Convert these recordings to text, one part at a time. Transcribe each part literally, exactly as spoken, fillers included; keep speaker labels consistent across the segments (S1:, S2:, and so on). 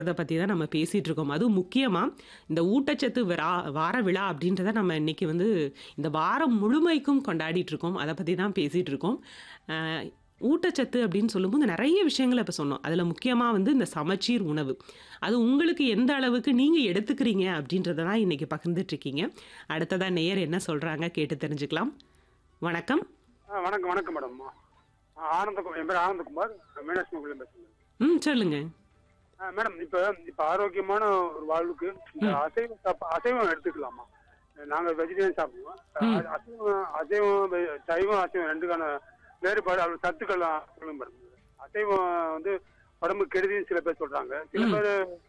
S1: அத பத்தி தான் நம்ம பேசிட்டு இருக்கோம். அதுவும் முக்கியமா இந்த ஊட்டச்சத்து விரா வார விழா அப்படின்றத நம்ம இன்னைக்கு வந்து இந்த வாரம் முழுமைக்கும் கொண்டாடிட்டு இருக்கோம். அத பத்தி தான் பேசிட்டு இருக்கோம். அ ஊட்டச்சத்து அப்படின்னு சொல்லும்போது நெறைய விஷயங்கள இப்ப சொன்னோம். அதுல முக்கியமா வந்து இந்த சமச்சீர் உணவு. அது உங்களுக்கு எந்த அளவுக்கு நீங்க எடுத்துக்கிறீங்க அப்படின்றத தான் இன்னைக்கு பகிர்ந்துட்டு இருக்கீங்க. அடுத்ததா நேயர் என்ன சொல்றாங்க கேட்டு தெரிஞ்சுக்கலாம். வணக்கம்.
S2: ஆ வணக்கம் வணக்கம் மேடம். ஆ ஆனந்தகுமார், என் பேர் ஆனந்தகுமார். மீனாட்சி கோயிலில் பேசுகிறேன்.
S1: ம் சொல்லுங்க.
S2: ஆ மேடம், இப்போ இப்போ ஆரோக்கியமான ஒரு வாழ்வுக்கு இந்த
S1: ம்.
S2: அசைவம் சாப்ப அசைவம் எடுத்துக்கலாமா? நாங்கள் வெஜிடேரியன் சாப்பிடுவோம்.
S1: ம்.
S2: அ- அசைவம் அசைவம் வெ- சைவம் அசைவம் ரெண்டுக்கான வேறுபாடு அது சத்துக்கள் சொல்லுங்க மேடம். அசைவம் வந்து உடம்பு கெடுதின்னு சில பேர் சொல்றாங்க, சில
S1: ம்.
S2: பேர்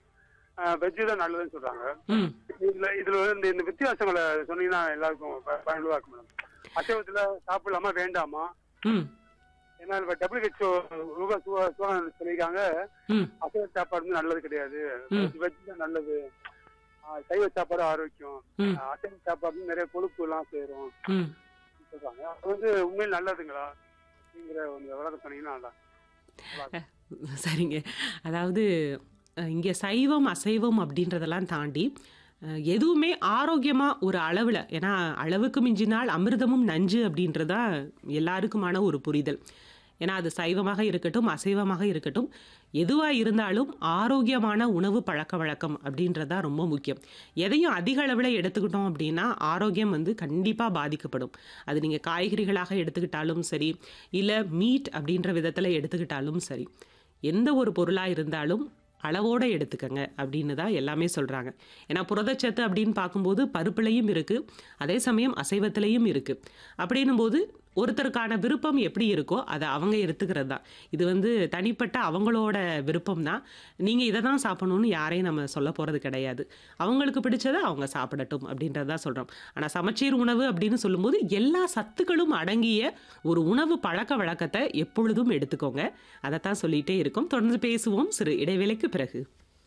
S2: வெஜ்ஜு தான் நல்லதுன்னு சொல்றாங்க.
S1: ம்.
S2: இதுல இதுல வந்து இந்த இந்த வித்தியாசங்களை சொன்னீங்கன்னா எல்லாருக்கும் ப- பயனுள்ளதா இருக்கும் மேடம். அசைவத்துல சாப்பிடலாமா வேண்டாமா?
S1: ம்.
S2: ஏன்னா இப்ப டபிள்யூஹெச்ஓ உலக சுகா சுகாதாரம் சொல்லியிருக்காங்க,
S1: ம்.
S2: அசைவ சாப்பாடு வந்து நல்லது கிடையாது,
S1: ம்.
S2: வெஜ் தான் நல்லது. ஆ, சைவ சாப்பாடு ஆரோக்கியம்,
S1: ம்.
S2: ஆ, அசைவ சாப்பாடு வந்து நிறைய கொழுப்பு எல்லாம் சேரும்
S1: ம்.
S2: சொல்றாங்க. அது வந்து உண்மையில் நல்லதுங்களா? அப்படிங்கிற ஒரு விளக்கம் சொன்னீங்கன்னா நல்லா நல்லா இருக்கும்.
S1: சரிங்க. அதாவது அ இங்க சைவம், அசைவம் அப்படின்றதெல்லாம் தாண்டி, அ எதுவுமே ஆரோக்கியமா ஒரு அளவுல, ஏன்னா அளவுக்கு மிஞ்சினால் அமிர்தமும் நஞ்சு அப்படின்றது தான் எல்லாருக்குமான ஒரு புரிதல். ஏன்னா அது சைவமாக இருக்கட்டும், அசைவமாக இருக்கட்டும், எதுவா இருந்தாலும் ஆரோக்கியமான உணவு பழக்கவழக்கம் அப்படின்றது தான் ரொம்ப முக்கியம். எதையும் அதிக அளவுல எடுத்துக்கிட்டோம் அப்படின்னா, ஆரோக்கியம் வந்து கண்டிப்பா பாதிக்கப்படும். அது நீங்க காய்கறிகளாக எடுத்துக்கிட்டாலும் சரி, இல்ல மீட் அப்படின்ற விதத்துல எடுத்துக்கிட்டாலும் சரி. எந்த ஒரு பொருளா இருந்தாலும் அளவோட எடுத்துக்கங்க அப்படின்னு தான் எல்லாமே சொல்றாங்க. ஏன்னா புரதச்சத்து அப்படின்னு பார்க்கும்போது பருப்புலயும் இருக்கு, அதே சமயம் அசைவத்திலயும் இருக்கு. அப்படின்னும்போது ஒருத்தருக்கான விருப்பம் எப்படி இருக்கோ அதை அவங்க எடுத்துக்கிறது தான். இது வந்து தனிப்பட்ட அவங்களோட விருப்பம் தான். நீங்க இதை தான் சாப்பிடணும்னு யாரையும் நம்ம சொல்ல போறது கிடையாது. அவங்களுக்கு பிடிச்சதை அவங்க சாப்பிடட்டும் அப்படின்றத தான் சொல்றோம். ஆனா சமச்சீர் உணவு அப்படின்னு சொல்லும்போது எல்லா சத்துக்களும் அடங்கிய ஒரு உணவு பழக்க வழக்கத்தை எப்பொழுதும் எடுத்துக்கோங்க. அதைத்தான் சொல்லிட்டே இருக்கோம். தொடர்ந்து பேசுவோம் சிறு இடைவேளைக்கு பிறகு.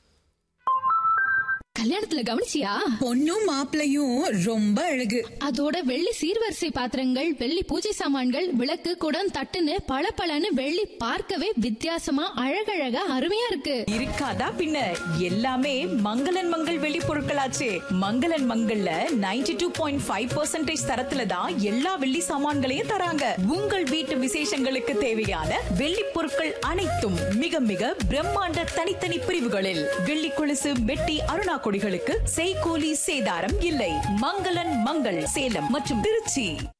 S3: கல்யாணத்துல கவனிச்சியா?
S4: பொண்ணும் மாப்பிளையும் ரொம்ப அழகு.
S3: அதோட வெள்ளி சீர்வரிசை பாத்திரங்கள், வெள்ளி பூஜை சாமான்கள், விளக்கு, குடம், தட்டுன்னு பளபளன்னு வெள்ளி பார்க்கவே வித்தியாசமா அழகழகா அருமையா இருக்கு.
S4: இருக்காதா பின்ன, எல்லாமே மங்களன் மங்கள் வெளி பொருட்களாச்சே. மங்களன் மங்கள்ல ninety two point five percentage தரத்துல தான் எல்லா வெள்ளி சாமான்களையும் தராங்க. உங்கள் வீட்டு விசேஷங்களுக்கு தேவையான வெள்ளி பொருட்கள் அனைத்தும் மிக மிக பிரம்மாண்ட தனித்தனி பிரிவுகளில். வெள்ளி கொலுசு, மெட்டி, அருணா கொடிகளுக்கு செய்கூலி சேதாரம் இல்லை. மங்களன் மங்கள் சேலம் மற்றும் திருச்சி.